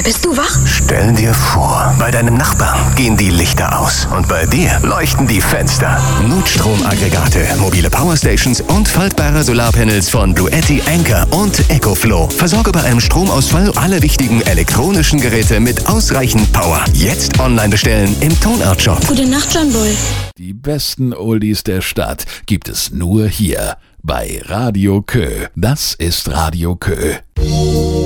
bist du wach? Stell dir vor, bei deinem Nachbarn gehen die Lichter aus und bei dir leuchten die Fenster. Notstromaggregate, mobile Powerstations und faltbare Solarpanels von Bluetti, Anker und EcoFlow. Versorge bei einem Stromausfall alle wichtigen elektronischen Geräte mit ausreichend Power. Jetzt online bestellen im Tonart-Shop. Gute Nacht, John Bull. Die besten Oldies der Stadt gibt es nur hier bei Radio Kö. Das ist Radio Kö.